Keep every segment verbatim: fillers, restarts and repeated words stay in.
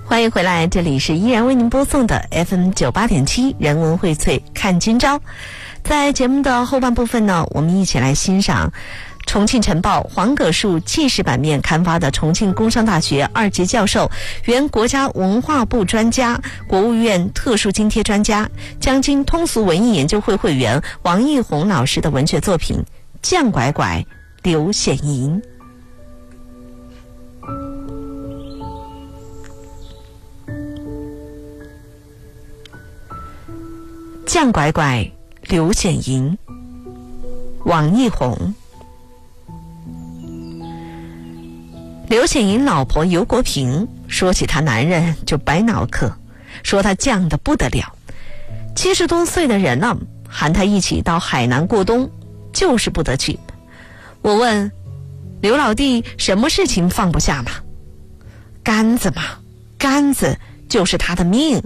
欢迎回来，这里是依然为您播送的 F M 九八点七人文荟萃看今朝。在节目的后半部分呢，我们一起来欣赏重庆晨报黄葛树纪实版面刊发的重庆工商大学二级教授、原国家文化部专家、国务院特殊津贴专家、江津通俗文艺研究会会员王义宏老师的文学作品《犟拐拐》刘显莹。犟拐拐刘显莹，王义宏。刘显莹老婆尤国平说起他男人就白脑壳，说他犟得不得了，七十多岁的人了，喊他一起到海南过冬就是不得去。我问刘老弟什么事情放不下嘛？杆子嘛，杆子就是他的命。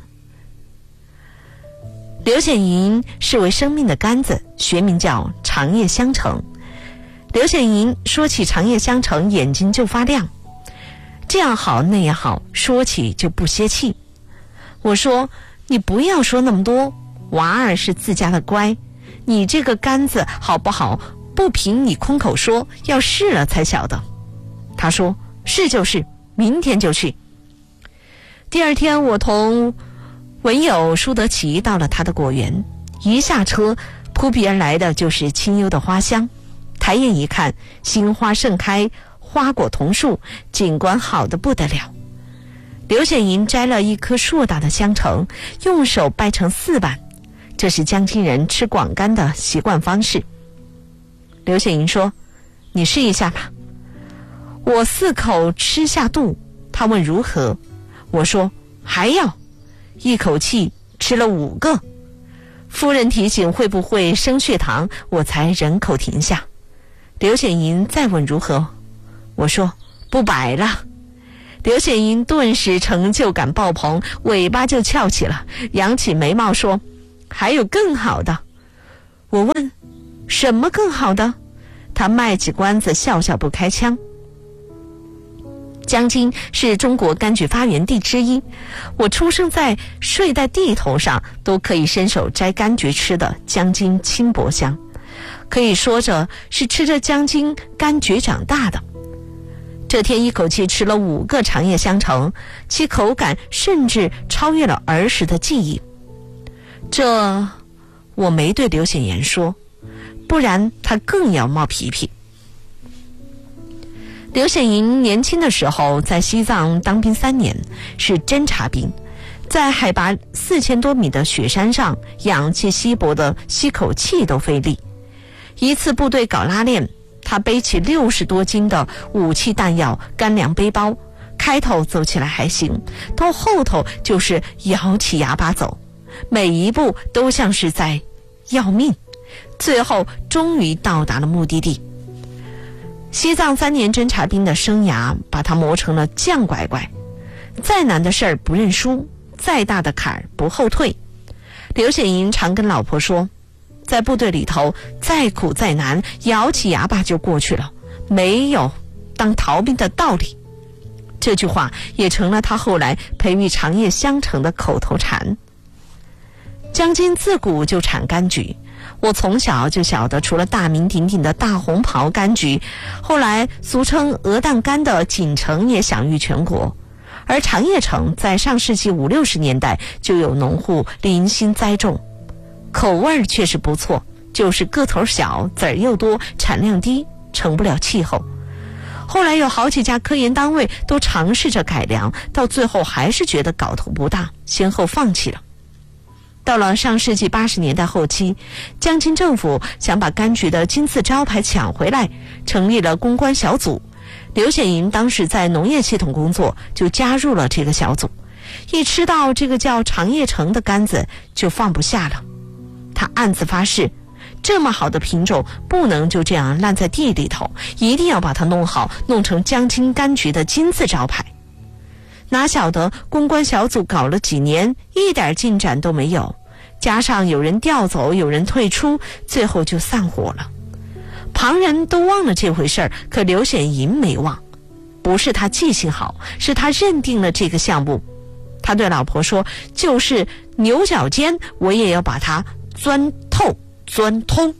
刘显莹是为生命的杆子，学名叫长夜香橙。刘显莹说起长夜香橙，眼睛就发亮，这样好那样好，说起就不歇气。我说你不要说那么多，娃儿是自家的乖，你这个杆子好不好，不凭你空口说，要试了才晓得。他说是就是，明天就去。第二天我同文友舒德奇到了他的果园，一下车扑鼻而来的就是清幽的花香。抬眼一看，新花盛开，花果同树，景观好得不得了。刘显莹摘了一颗硕大的香橙，用手掰成四瓣，这是江津人吃广柑的习惯方式。刘显莹说：“你试一下吧。”我四口吃下肚，他问如何，我说还要，一口气吃了五个。夫人提醒会不会升血糖，我才忍口停下。刘显莹再问如何，我说不摆了。刘显莹顿时成就感爆棚，尾巴就翘起了，扬起眉毛说：“还有更好的。”我问什么更好的，他卖起关子，笑笑不开腔。江津是中国柑橘发源地之一，我出生在睡在地头上都可以伸手摘柑橘吃的江津清薄乡，可以说着是吃着江津柑橘长大的。这天一口气吃了五个长叶香橙，其口感甚至超越了儿时的记忆。这我没对刘显妍说，不然他更要冒皮皮。刘显莹年轻的时候在西藏当兵三年，是侦察兵，在海拔四千多米的雪山上，氧气稀薄的吸口气都费力。一次部队搞拉练，他背起六十多斤的武器弹药干粮背包，开头走起来还行，到后头就是咬起牙巴走，每一步都像是在要命，最后终于到达了目的地。西藏三年侦察兵的生涯把他磨成了犟拐拐，再难的事儿不认输，再大的坎儿不后退。刘显莹常跟老婆说，在部队里头再苦再难，咬起牙巴就过去了，没有当逃兵的道理。这句话也成了他后来培育长叶香橙的口头禅。江津自古就产柑橘，我从小就晓得，除了大名鼎鼎的大红袍柑橘，后来俗称鹅蛋柑的锦橙也享誉全国。而长叶橙在上世纪五六十年代就有农户零星栽种，口味确实不错，就是个头小，籽儿又多，产量低，成不了气候。后来有好几家科研单位都尝试着改良，到最后还是觉得搞头不大，先后放弃了。到了上世纪八十年代后期，江津政府想把柑橘的金字招牌抢回来，成立了公关小组。刘显莹当时在农业系统工作，就加入了这个小组。一吃到这个叫长叶橙的柑子，就放不下了。他暗自发誓，这么好的品种不能就这样烂在地里头，一定要把它弄好，弄成江津柑橘的金字招牌。哪晓得公关小组搞了几年，一点进展都没有，加上有人调走，有人退出，最后就散伙了。旁人都忘了这回事儿，可刘显莹没忘。不是他记性好，是他认定了这个项目他对老婆说，就是牛角尖我也要把它钻透钻通。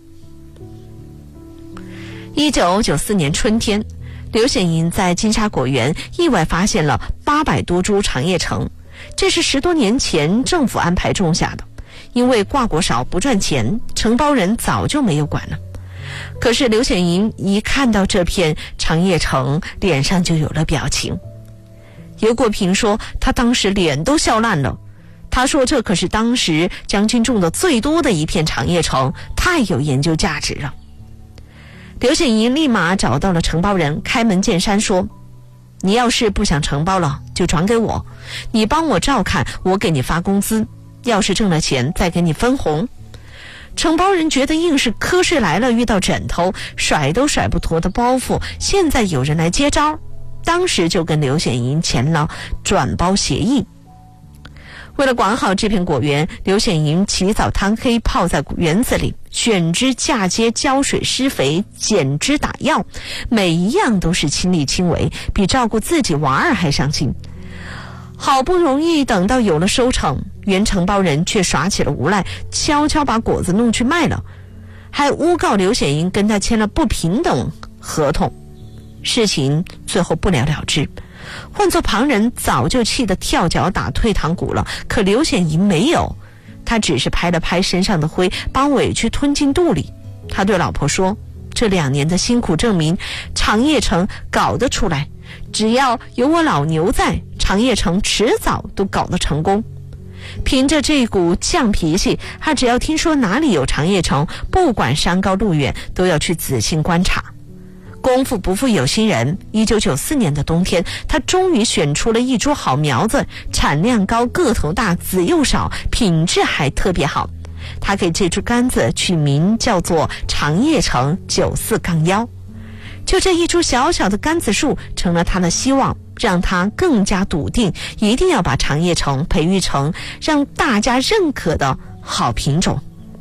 一九九四年春天，刘显银在金沙果园意外发现了八百多株长叶橙，这是十多年前政府安排种下的，因为挂果少不赚钱，承包人早就没有管了。可是刘显银一看到这片长叶橙，脸上就有了表情。尤国平说，他当时脸都笑烂了。他说，这可是当时将军种的最多的一片长叶橙，太有研究价值了。刘显银立马找到了承包人，开门见山说，你要是不想承包了就转给我，你帮我照看，我给你发工资，要是挣了钱再给你分红。承包人觉得硬是瞌睡来了遇到枕头，甩都甩不脱的包袱，现在有人来接招，当时就跟刘显银签了转包协议。为了管好这片果园，刘显银起早贪黑泡在园子里，选枝嫁接、浇水施肥、剪枝打药，每一样都是亲力亲为，比照顾自己娃儿还上心。好不容易等到有了收成，原承包人却耍起了无赖，悄悄把果子弄去卖了，还诬告刘显银跟他签了不平等合同，事情最后不了了之。换做旁人早就气得跳脚打退堂鼓了，可刘显银没有，他只是拍了拍身上的灰，把委屈吞进肚里。他对老婆说，这两年的辛苦证明长叶橙搞得出来，只要有我老牛在，长叶橙迟早都搞得成功。凭着这股犟脾气，他只要听说哪里有长叶橙，不管山高路远，都要去仔细观察。功夫不负有心人，一九九四年的冬天，他终于选出了一株好苗子，产量高，个头大，籽又少，品质还特别好。他给这株柑子取名叫做长叶橙九四杠幺。就这一株小小的柑子树成了他的希望，让他更加笃定，一定要把长叶橙培育成让大家认可的好品种。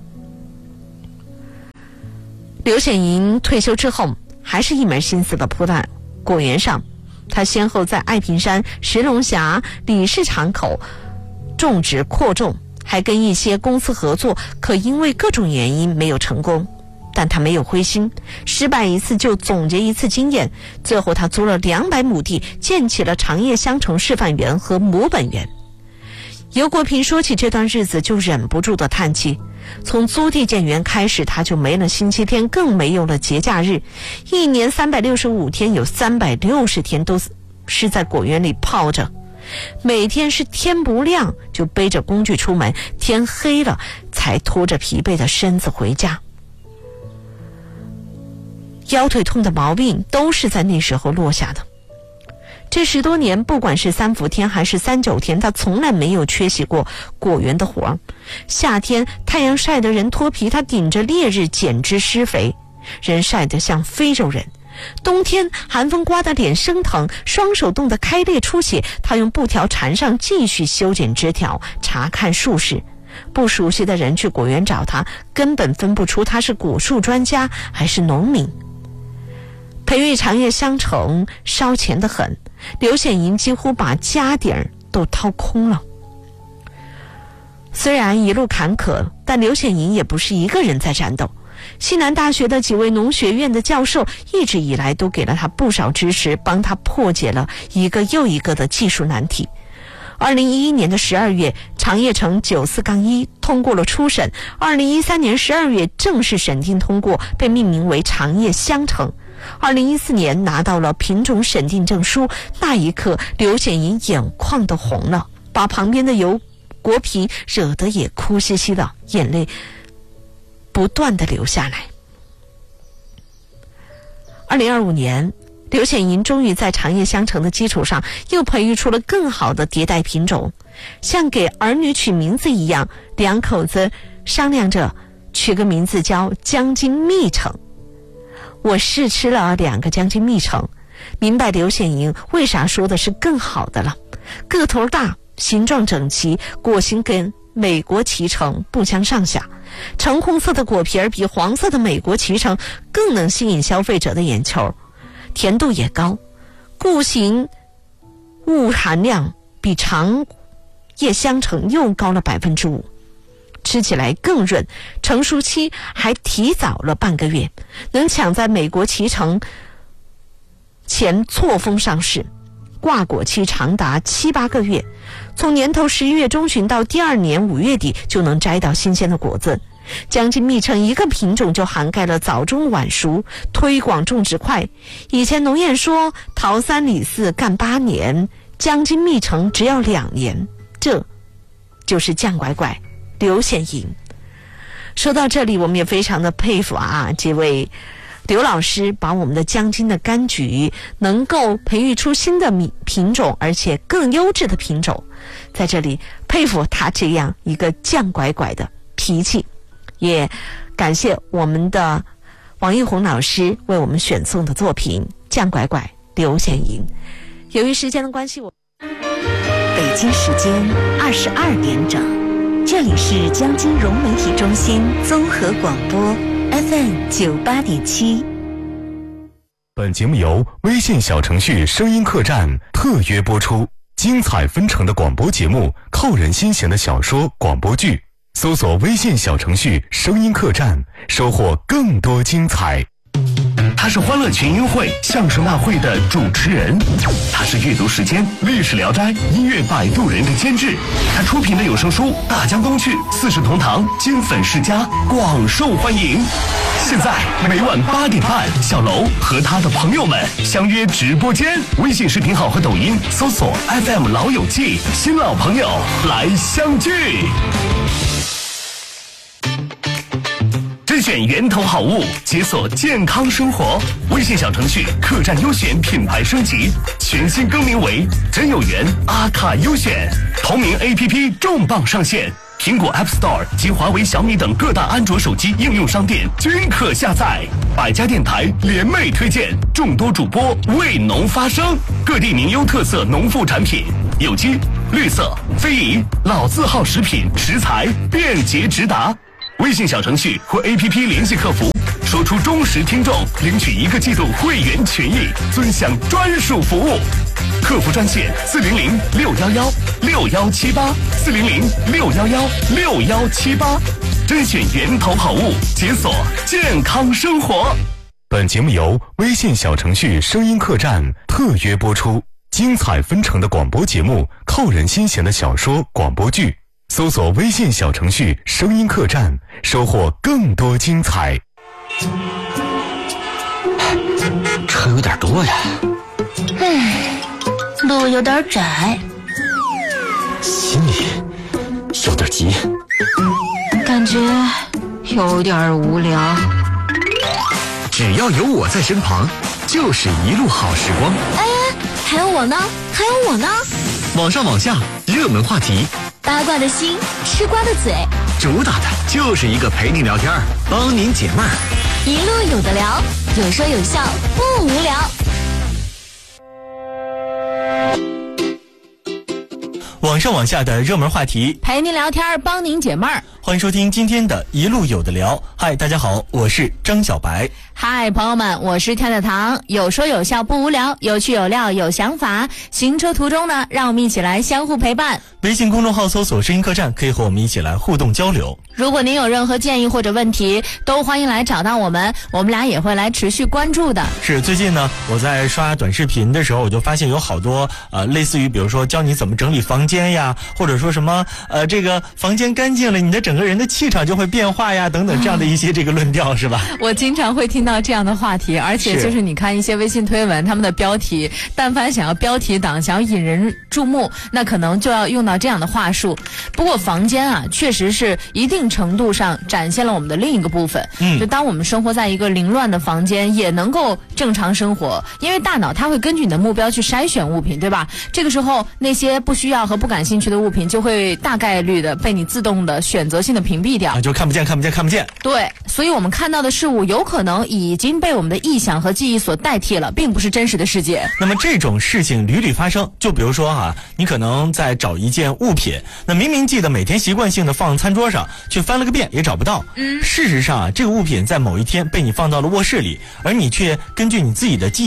刘显银退休之后，还是一门心思的扑在果园上。他先后在爱平山、石龙峡、李氏场口种植扩种，还跟一些公司合作，可因为各种原因没有成功。但他没有灰心，失败一次就总结一次经验，最后他租了两百亩地，建起了长叶香橙示范园和模本园。尤国平说起这段日子就忍不住的叹气，从租地建园开始，他就没了星期天，更没有了节假日，一年三百六十五天，有三百六十天都是在果园里泡着。每天是天不亮就背着工具出门，天黑了才拖着疲惫的身子回家。腰腿痛的毛病都是在那时候落下的。这十多年，不管是三伏天还是三九天，他从来没有缺席过果园的活。夏天太阳晒得人脱皮，他顶着烈日剪枝施肥，人晒得像非洲人。冬天寒风刮得脸生疼，双手冻得开裂出血，他用布条缠上，继续修剪枝条，查看树势。不熟悉的人去果园找他，根本分不出他是果树专家还是农民。培育长叶香橙烧钱得很，刘显银几乎把家底儿都掏空了。虽然一路坎坷，但刘显银也不是一个人在战斗。西南大学的几位农学院的教授一直以来都给了他不少支持，帮他破解了一个又一个的技术难题。二零一一年的十二月，长叶橙九四杠一通过了初审。二零一三年十二月正式审定通过，被命名为长叶香橙。二零一四年拿到了品种审定证书，那一刻刘显银眼眶都红了，把旁边的尤国平惹得也哭兮兮的，眼泪不断的流下来。二零二五年，刘显银终于在长叶香橙的基础上又培育出了更好的迭代品种，像给儿女取名字一样，两口子商量着取个名字叫将军蜜橙。我试吃了两个将军蜜橙，明白刘显银为啥说的是更好的了。个头大，形状整齐，果形跟美国脐橙不相上下，橙红色的果皮儿比黄色的美国脐橙更能吸引消费者的眼球，甜度也高，固形物含量比常叶香橙又高了百分之五，吃起来更润，成熟期还提早了半个月，能抢在美国脐橙前错峰上市，挂果期长达七八个月，从年头十一月中旬到第二年五月底就能摘到新鲜的果子。将金蜜橙一个品种就涵盖了早中晚熟，推广种植快。以前农谚说桃三李四干八年，将金蜜橙只要两年，这就是酱拐拐刘显莹。说到这里，我们也非常的佩服啊，这位刘老师把我们的江津的柑橘能够培育出新的米品种，而且更优质的品种，在这里佩服他这样一个犟拐拐的脾气，也感谢我们的王一红老师为我们选送的作品《犟拐拐刘显莹》。由于时间的关系，我北京时间二十二点整，这里是江津融媒体中心综合广播 F M 九八点七。 本节目由微信小程序声音客栈特约播出，精彩纷呈的广播节目，扣人心弦的小说广播剧，搜索微信小程序声音客栈，收获更多精彩。 他是欢乐群英会相声大会的主持人，他是阅读时间历史聊斋音乐摆渡人的监制，他出品的有声书《大江东去》四世同堂金粉世家广受欢迎。现在每晚八点半，小楼和他的朋友们相约直播间，微信视频号和抖音搜索 F M 老友记，新老朋友来相聚。甄选源头好物，解锁健康生活。微信小程序客栈优选品牌升级，全新更名为真有缘阿卡优选。同名 A P P 重磅上线，苹果 App Store 及华为、小米等各大安卓手机应用商店均可下载。百家电台联袂推荐，众多主播为农发声，各地名优特色农副产品，有机、绿色、非遗、老字号食品食材便捷直达。微信小程序或 A P P 联系客服，说出忠实听众，领取一个季度会员权益，尊享专属服务。客服专线四零零六幺幺六幺七八四零零六幺幺六幺七八，甄选源头好物，解锁健康生活。 本节目由微信小程序声音客栈特约播出，精彩纷呈的广播节目，扣人心弦的小说广播剧。搜索微信小程序声音客栈，收获更多精彩。 车有点多呀， 唉，路有点窄， 心里有点急， 感觉有点无聊。 只要有我在身旁，就是一路好时光。 哎，还有我呢，还有我呢。 网上网下，热门话题， 八卦的心，吃瓜的嘴， 主打的就是一个陪你聊天，帮您解闷儿， 一路有的聊，有说有笑，不无聊。 网上网下的热门话题， 陪您聊天，帮您解闷儿。 欢迎收听今天的一路有的聊。嗨，大家好，我是张小白。 嗨，朋友们，我是跳跳糖，有说有笑不无聊，有趣有料有想法。行车途中呢，让我们一起来相互陪伴。 微信公众号搜索声音客栈，可以和我们一起来互动交流。 如果您有任何建议或者问题，都欢迎来找到我们，我们俩也会来持续关注的。 是，最近呢，我在刷短视频的时候，我就发现有好多呃，类似于比如说教你怎么整理房间呀，或者说什么呃，这个房间干净了，你的整个人的气场就会变化呀，等等这样的一些这个论调，是吧？ 我经常会听到这样的话题，而且就是你看一些微信推文，他们的标题，但凡想要标题党，想要引人注目，那可能就要用到这样的话术。不过房间啊，确实是一定程度上展现了我们的另一个部分。嗯，就当我们生活在一个凌乱的房间，也能够正常生活，因为大脑它会根据你的目标去筛选物品，对吧？这个时候那些不需要和不感兴趣的物品，就会大概率的被你自动的选择性的屏蔽掉， 啊，就看不见看不见看不见。 对，所以我们看到的事物有可能已经被我们的臆想和记忆所代替了，并不是真实的世界。 那么这种事情屡屡发生，就比如说啊，你可能在找一件物品，那明明记得每天习惯性的放餐桌上，却翻了个遍也找不到。嗯，事实上啊，这个物品在某一天被你放到了卧室里，而你却根据你自己的记忆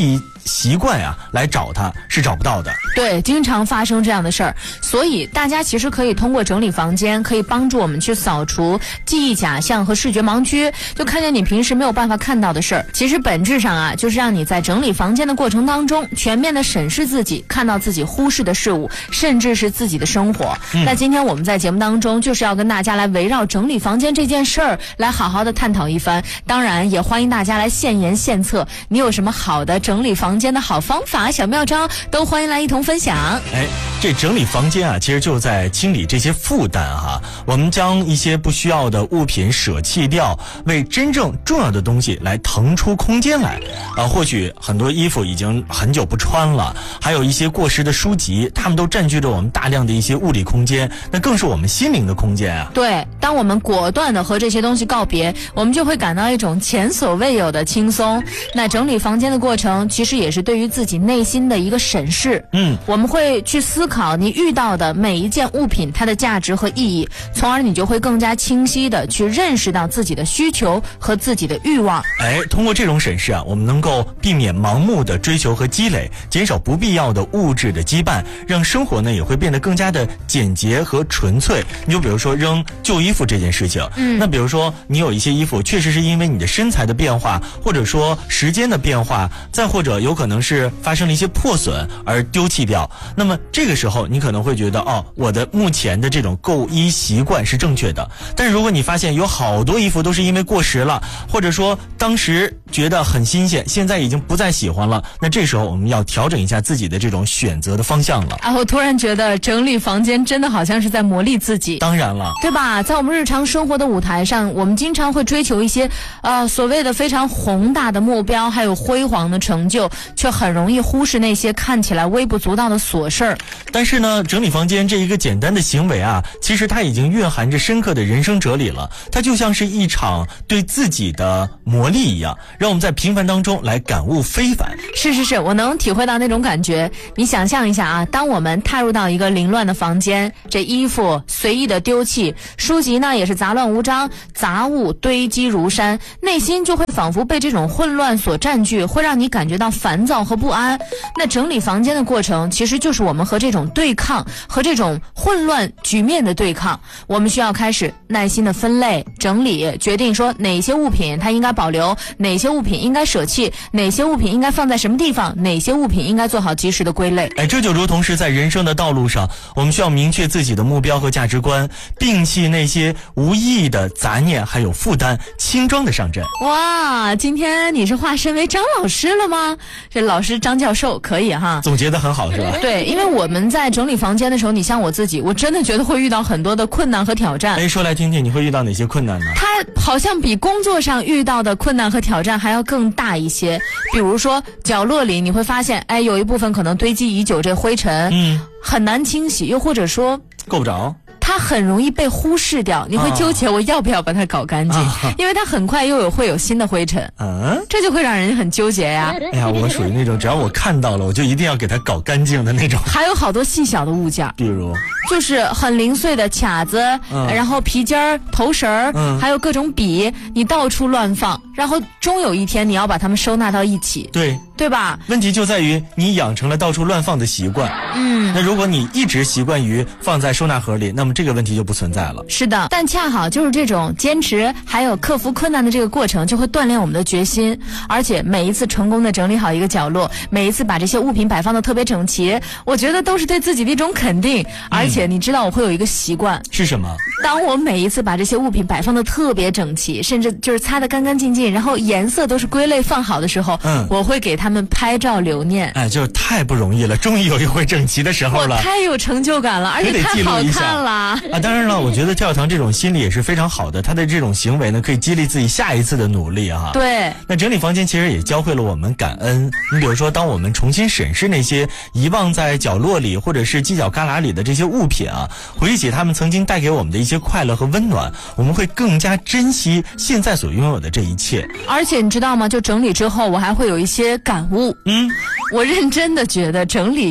习惯呀来找它是找不到的。 对，经常发生这样的事儿，所以大家其实可以通过整理房间，可以帮助我们去扫除记忆假象和视觉盲区，就看见你平时没有办法看到的事儿。其实本质上啊，就是让你在整理房间的过程当中，全面的审视自己，看到自己忽视的事物，甚至是自己的生活。嗯、那今天我们在节目当中，就是要跟大家来围绕整理房间这件事儿来好好的探讨一番。当然，也欢迎大家来献言献策，你有什么好的整理房间的好方法、小妙招，都欢迎来一同分享。 哎，这整理房间啊，其实就在清理这些负担哈。我们将一些不需要的物品舍弃掉，为真正重要的东西来腾出空间来。啊，或许很多衣服已经很久不穿了，还有一些过时的书籍，它们都占据着我们大量的一些物理空间，那更是我们心灵的空间啊。 对，当我们果断的和这些东西告别，我们就会感到一种前所未有的轻松。那整理房间的过程，其实也是对于自己内心的一个审视。嗯，我们会去思考你遇到的每一件物品它的价值和意义，从而你就会更加清晰的去认识到自己的需求和自己的欲望。 哎，通过这种审视啊，我们能够避免盲目的追求和积累，减少不必要的物质的羁绊，让生活呢也会变得更加的简洁和纯粹。你就比如说扔旧衣服这件事情，嗯，那比如说你有一些衣服确实是因为你的身材的变化，或者说时间的变化，再或者有可能是发生了一些破损而丢弃掉，那么这个时候你可能会觉得，哦，我的目前的这种购衣习惯是正确的。但是如果你发现有好多衣服都是因为过时了，或者说当时觉得很新鲜，现在已经不再喜欢了，那这时候我们要调整一下自己的这种选择的方向了。 啊，我突然觉得整理房间真的好像是在磨砺自己。 当然了， 对吧？在我们日常生活的舞台上，我们经常会追求一些呃所谓的非常宏大的目标，还有辉煌的成就，却很容易忽视那些看起来微不足道的琐事儿。 但是呢，整理房间这一个简单的行为啊，其实它已经蕴含着深刻的人生哲理了。它就像是一场对自己的磨砺一样，让我们在平凡当中来感悟非凡。 是是是，我能体会到那种感觉。你想象一下啊，当我们踏入到一个凌乱的房间，这衣服随意的丢弃，书籍呢也是杂乱无章，杂物堆积如山，内心就会仿佛被这种混乱所占据，会让你感觉到烦躁和不安。那整理房间的过程，其实就是我们和这种对抗，和这种混乱局面的对抗。我们需要开始耐心的分类整理，决定说哪些物品它应该保留，哪些物品应该舍弃，哪些物品应该放在什么地方，哪些物品应该做好及时的归类。 哎，这就如同是在人生的道路上，我们需要明确自己的目标和价值观，摒弃那些无意义的杂念还有负担，轻装的上阵。 哇，今天你是化身为张老师了吗？这老师张教授可以哈， 总结得很好是吧？ 对，因为我们在整理房间的时候，你像我自己，我真的觉得会遇到很多的困难和挑战。 哎，说来听听，你会遇到哪些困难呢？ 它好像比工作上遇到的困难和挑战还要更大一些。比如说角落里你会发现，哎，有一部分可能堆积已久这灰尘，嗯，很难清洗，又或者说够不着。 它很容易被忽视掉，你会纠结我要不要把它搞干净，啊、因为它很快又有会有新的灰尘，嗯，这就会让人很纠结呀。 哎呀，我属于那种只要我看到了，我就一定要给它搞干净的那种。 还有好多细小的物件， 比如就是很零碎的卡子，嗯、然后皮筋儿、头绳儿，嗯、还有各种笔，你到处乱放，然后终有一天你要把它们收纳到一起， 对对吧？ 问题就在于你养成了到处乱放的习惯，嗯，那如果你一直习惯于放在收纳盒里，那么这个问题就不存在了。 是的，但恰好就是这种坚持还有克服困难的这个过程，就会锻炼我们的决心。而且每一次成功的整理好一个角落，每一次把这些物品摆放的特别整齐，我觉得都是对自己的一种肯定。而且你知道我会有一个习惯， 是什么？ 当我每一次把这些物品摆放的特别整齐，甚至就是擦得干干净净，然后颜色都是归类放好的时候，嗯，我会给他们拍照留念。 哎，就是太不容易了，终于有一回整齐的时候了， 我太有成就感了，而且太好看了啊！ 当然了，我觉得跳堂这种心理也是非常好的，他的这种行为呢，可以激励自己下一次的努力哈。 对， 那整理房间其实也教会了我们感恩。你比如说，当我们重新审视那些遗忘在角落里或者是犄角旮旯里的这些物品啊，回忆起他们曾经带给我们的一些快乐和温暖，我们会更加珍惜现在所拥有的这一切。 而且你知道吗？就整理之后，我还会有一些感悟。嗯，我认真的觉得整理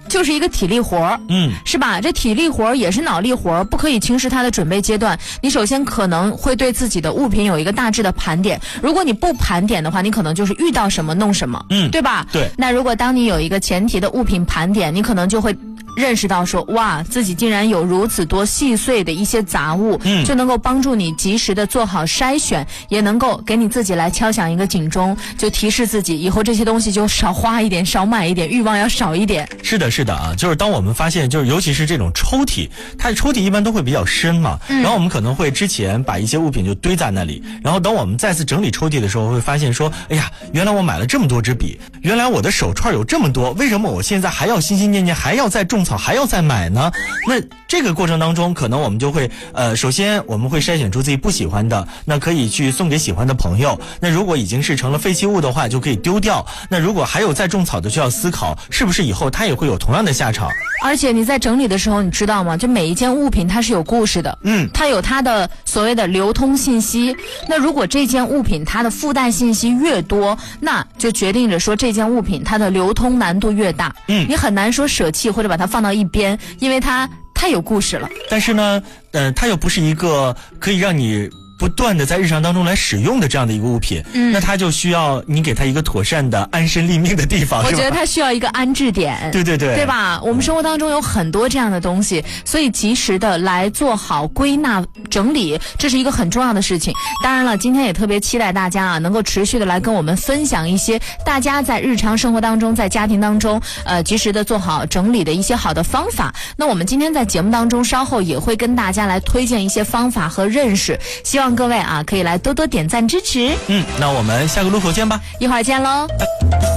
就是一个体力活儿， 嗯， 是吧？这体力活儿也是脑力活儿，不可以轻视它的准备阶段。你首先可能会对自己的物品有一个大致的盘点，如果你不盘点的话，你可能就是遇到什么弄什么， 嗯， 对吧？ 对。 那如果当你有一个前提的物品盘点，你可能就会认识到说，哇，自己竟然有如此多细碎的一些杂物， 嗯， 就能够帮助你及时的做好筛选，也能够给你自己来敲响一个警钟，就提示自己以后这些东西就少花一点，少买一点，欲望要少一点。 是的，是的啊，就是当我们发现，就是尤其是这种抽屉，它的抽屉一般都会比较深嘛，嗯，然后我们可能会之前把一些物品就堆在那里，然后当我们再次整理抽屉的时候，会发现说，哎呀，原来我买了这么多支笔，原来我的手串有这么多，为什么我现在还要心心念念，还要再种草，还要再买呢？那这个过程当中，可能我们就会，呃，首先我们会筛选出自己不喜欢的，那可以去送给喜欢的朋友。那如果已经是成了废弃物的话，就可以丢掉。那如果还有再种草的，就要思考是不是以后它也会有同样的下场。 而且你在整理的时候，你知道吗？就每一件物品它是有故事的， 嗯， 它有它的所谓的流通信息。那如果这件物品它的附带信息越多，那就决定着说这件物品它的流通难度越大。 嗯， 你很难说舍弃或者把它放到一边，因为它太有故事了。 但是呢，呃，它又不是一个可以让你不断的在日常当中来使用的这样的一个物品，嗯，那它就需要你给它一个妥善的安身立命的地方。 我觉得它需要一个安置点， 对对对， 对吧？我们生活当中有很多这样的东西，所以及时的来做好归纳整理，这是一个很重要的事情。当然了，今天也特别期待大家啊，能够持续的来跟我们分享一些大家在日常生活当中，在家庭当中，呃，及时的做好整理的一些好的方法。那我们今天在节目当中，稍后也会跟大家来推荐一些方法和认识，希望各位啊可以来多多点赞支持。 嗯，那我们下个路口见吧， 一会儿见喽。